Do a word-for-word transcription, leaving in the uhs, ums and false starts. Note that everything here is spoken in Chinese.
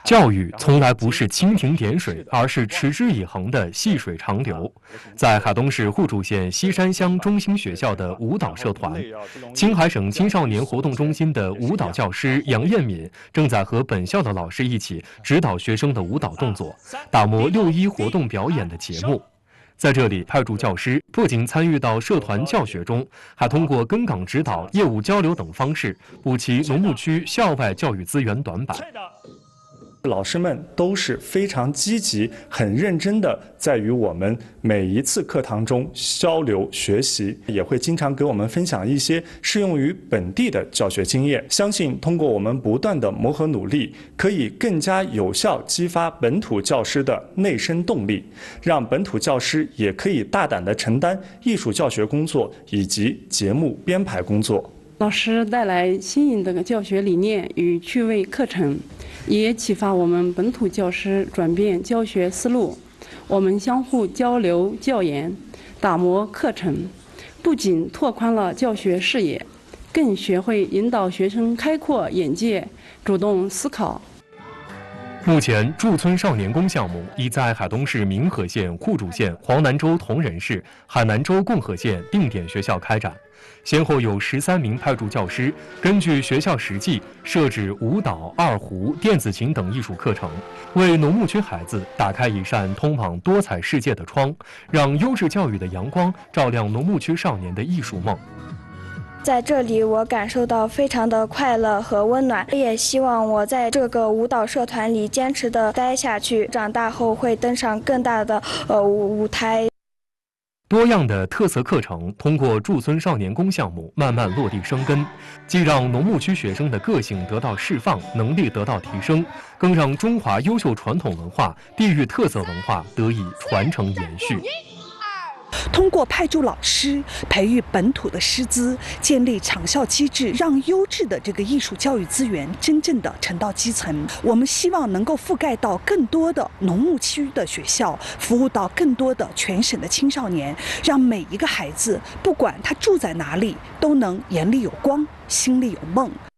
教育从来不是蜻蜓点水，而是持之以恒的细水长流。在海东市互助县西山乡中心学校的舞蹈社团，青海省青少年活动中心的舞蹈教师杨艳敏正在和本校的老师一起指导学生的舞蹈动作，打磨六一活动表演的节目。在这里，派驻教师不仅参与到社团教学中，还通过跟岗指导、业务交流等方式，补齐农牧区校外教育资源短板。 老师们都是非常积极、很认真的，在与我们每一次课堂中交流学习，也会经常给我们分享一些适用于本地的教学经验。相信通过我们不断的磨合努力，可以更加有效激发本土教师的内生动力，让本土教师也可以大胆地承担艺术教学工作以及节目编排工作。 老师带来新颖的教学理念与趣味课程，也启发我们本土教师转变教学思路。我们相互交流教研，打磨课程，不仅拓宽了教学视野，更学会引导学生开阔眼界，主动思考。 目前，驻村少年宫项目已在海东市民和县、互助县、黄南州铜仁市、海南州共和县定点学校开展，先后有十三名派驻教师根据学校实际设置舞蹈、二胡、电子琴等艺术课程，为农牧区孩子打开一扇通往多彩世界的窗，让优质教育的阳光照亮农牧区少年的艺术梦。 在这里，我感受到非常的快乐和温暖，也希望我在这个舞蹈社团里坚持的待下去，长大后会登上更大的呃舞台。 多样的特色课程通过驻村少年宫项目慢慢落地生根，既让农牧区学生的个性得到释放，能力得到提升，更让中华优秀传统文化、地域特色文化得以传承延续。 通过派驻老师培育本土的师资，建立长效机制，让优质的这个艺术教育资源真正的沉到基层。我们希望能够覆盖到更多的农牧区的学校，服务到更多的全省的青少年，让每一个孩子不管他住在哪里，都能眼里有光，心里有梦。